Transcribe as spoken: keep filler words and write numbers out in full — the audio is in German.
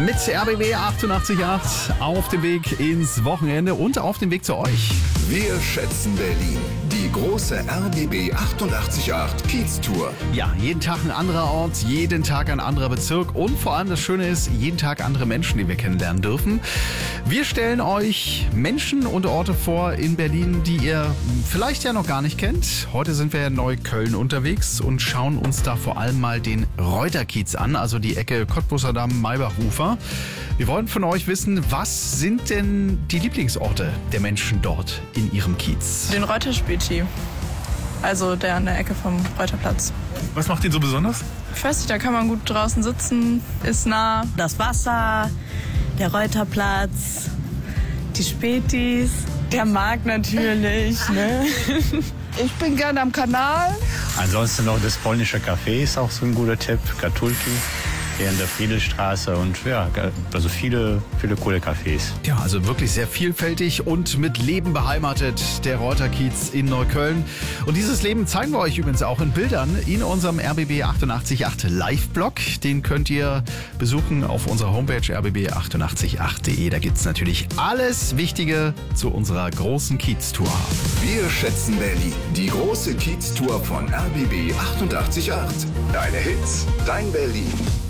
mit R B B achtundachtzig Komma acht auf dem Weg ins Wochenende und auf dem Weg zu euch. Wir schätzen Berlin. Die große R B B achtundachtzig Komma acht Kiez-Tour. Ja, jeden Tag ein anderer Ort, jeden Tag ein anderer Bezirk und vor allem das Schöne ist, jeden Tag andere Menschen, die wir kennenlernen dürfen. Wir stellen euch Menschen und Orte vor in Berlin, die ihr vielleicht ja noch gar nicht kennt. Heute sind wir in Neukölln unterwegs und schauen uns da vor allem mal den Reuterkiez an, also die Ecke Cottbusser Damm, Maybach-Ufer. Wir wollen von euch wissen, was sind denn die Lieblingsorte der Menschen dort in ihrem Kiez? Den Reuterspäti, also der an der Ecke vom Reuterplatz. Was macht ihn so besonders? Ich weiß nicht, da kann man gut draußen sitzen, ist nah. Das Wasser, der Reuterplatz, die Spätis, der Markt natürlich. Ne? Ich bin gerne am Kanal. Ansonsten noch das polnische Café ist auch so ein guter Tipp, Katulki. Hier in der Friedelstraße und ja, also viele, viele coole Cafés. Ja, also wirklich sehr vielfältig und mit Leben beheimatet, der Reuterkiez in Neukölln. Und dieses Leben zeigen wir euch übrigens auch in Bildern in unserem R B B achtundachtzig Komma acht Live-Blog. Den könnt ihr besuchen auf unserer Homepage r b b achtundachtzig Komma acht punkt de. Da gibt es natürlich alles Wichtige zu unserer großen Kiez-Tour. Wir schätzen Berlin. Die große Kiez-Tour von R B B achtundachtzig Komma acht. Deine Hits, dein Berlin.